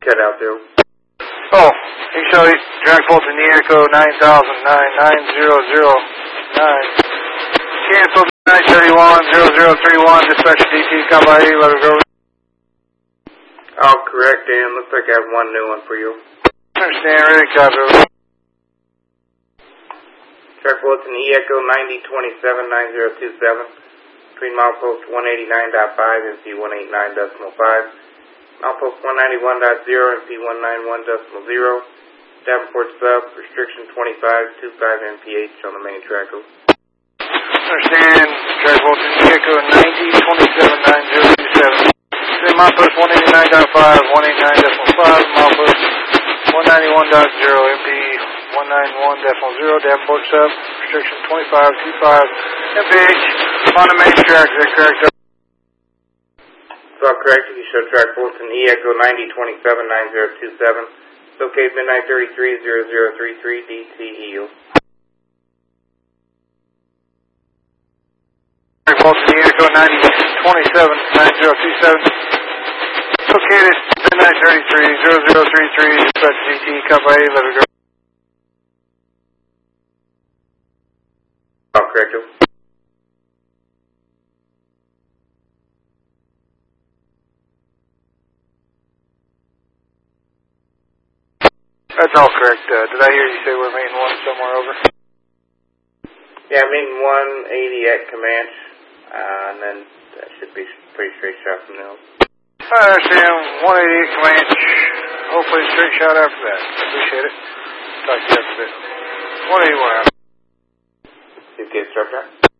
Cut out there. Oh, he showed Drag Fulton Echo 90099009. Cancel 9310031, dispatch DT, come by, let her go. All correct, Dan. Looks like I have one new one for you. Understand, ready, copy. Drag Fulton Echo 90279027. Between milepost 189.5 and P189.5. Milepost 191.0 and P191.0. Davenport sub, restriction 2525 mph on the main track. Understand, Drag Fulton Echo 90279027. Between milepost 189.5, 189.5, milepost 191.0, MP 191.0, Davenport sub, restriction 2525 mph on the main track. Is that correct? It's all correct. You show track Fulton Echo 90279027. Located midnight 330033 DTE. Drag Fulton Echo 90279027. Located midnight 330033, dispatch DT, come by, let her go. All correct. That's all correct. Did I hear you say we're meeting one somewhere over? Yeah, meeting 180 at Comanche, and then that should be pretty straight shot from now. I understand. 188 Comanche. Hopefully a straight shot after that. Appreciate it. Talk to you after a bit. 181 out. You get struck out?